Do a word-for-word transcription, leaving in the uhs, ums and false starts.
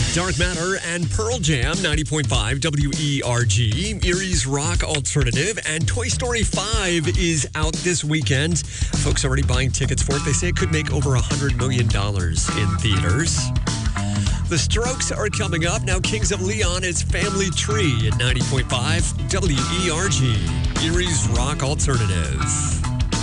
Dark Matter and Pearl Jam, ninety point five W E R G, Erie's Rock Alternative, and Toy Story five is out this weekend. Folks already buying tickets for it. They say it could make over one hundred million dollars in theaters. The Strokes are coming up. Now Kings of Leon is Family Tree at ninety point five W E R G, Erie's Rock Alternative.